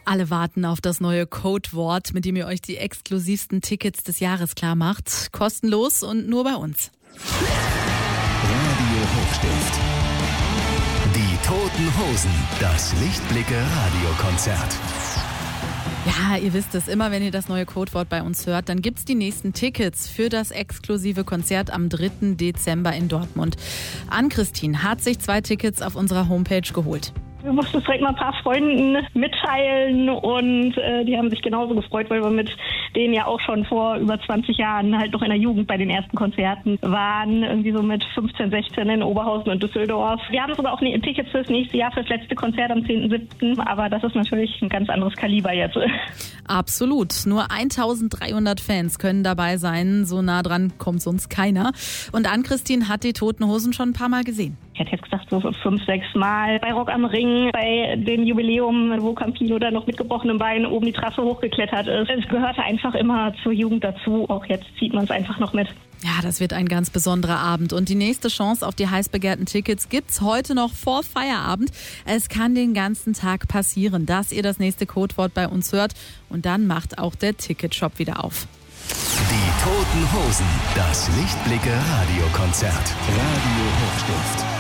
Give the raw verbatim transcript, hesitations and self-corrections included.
Alle warten auf das neue Codewort, mit dem ihr euch die exklusivsten Tickets des Jahres klar macht. Kostenlos und nur bei uns. Radio Hochstift. Die Toten Hosen. Das Lichtblicke Radiokonzert. Ja, ihr wisst es, immer wenn ihr das neue Codewort bei uns hört, dann gibt's die nächsten Tickets für das exklusive Konzert am dritten Dezember in Dortmund. Ann-Christine hat sich zwei Tickets auf unserer Homepage geholt. Wir mussten es direkt mal ein paar Freunden mitteilen und äh, die haben sich genauso gefreut, weil wir mit denen ja auch schon vor über zwanzig Jahren halt noch in der Jugend bei den ersten Konzerten waren, irgendwie so mit fünfzehn, sechzehn in Oberhausen und Düsseldorf. Wir haben sogar auch Tickets fürs nächste Jahr, fürs letzte Konzert am zehnten siebten aber das ist natürlich ein ganz anderes Kaliber jetzt. Absolut. Nur eintausenddreihundert Fans können dabei sein. So nah dran kommt sonst keiner. Und Ann-Christine hat die Toten Hosen schon ein paar Mal gesehen. Ich hätte jetzt gesagt, so fünf, sechs Mal bei Rock am Ring, bei dem Jubiläum, wo Campino dann noch mit gebrochenem Bein oben die Trasse hochgeklettert ist. Es gehörte einfach immer zur Jugend dazu. Auch jetzt zieht man es einfach noch mit. Ja, das wird ein ganz besonderer Abend. Und die nächste Chance auf die heiß begehrten Tickets gibt's heute noch vor Feierabend. Es kann den ganzen Tag passieren, dass ihr das nächste Codewort bei uns hört. Und dann macht auch der Ticketshop wieder auf. Die Toten Hosen. Das Lichtblicke Radiokonzert. Radio Hochstift.